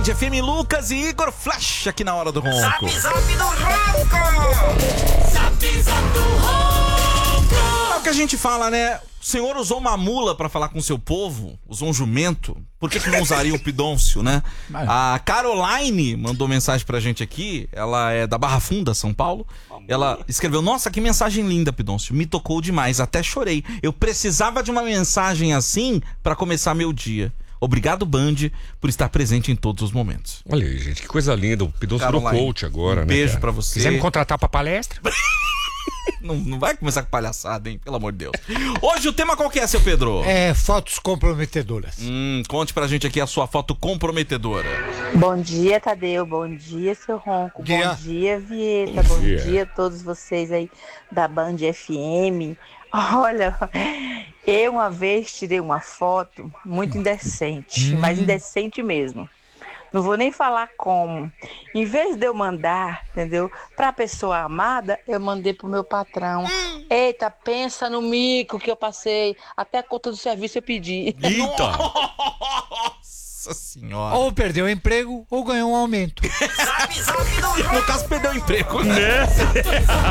Band FM, Lucas e Igor Flash aqui na Hora do Ronco. Zap, zap do Ronco! Zap, zap do Ronco! É o que a gente fala, né? O senhor usou uma mula pra falar com o seu povo, usou um jumento, por que não usaria o Pidôncio, né? A Caroline mandou mensagem pra gente aqui, ela é da Barra Funda, São Paulo. Ela escreveu: nossa, que mensagem linda, Pidôncio, me tocou demais, até chorei. Eu precisava de uma mensagem assim pra começar meu dia. Obrigado, Band, por estar presente em todos os momentos. Olha aí, gente, que coisa linda. O Pidôncio virou coach agora, né? Beijo pra você. Quiser me contratar pra palestra? Não vai começar com palhaçada, hein? Pelo amor de Deus. Hoje o tema qual que é, seu Pedro? Fotos comprometedoras. Conte pra gente aqui a sua foto comprometedora. Bom dia, Tadeu. Bom dia, seu Ronco. Dia. Bom dia, Vieta. Bom dia a todos vocês aí da Band FM. Olha, eu uma vez tirei uma foto muito indecente, mas indecente mesmo. Não vou nem falar como. Em vez de eu mandar, entendeu, pra pessoa amada, eu mandei pro meu patrão. Eita, pensa no mico que eu passei. Até a conta do serviço eu pedi. Eita! Nossa senhora. Ou perdeu o emprego ou ganhou um aumento. Zap, zap do Ronco! No caso, perdeu o emprego, né?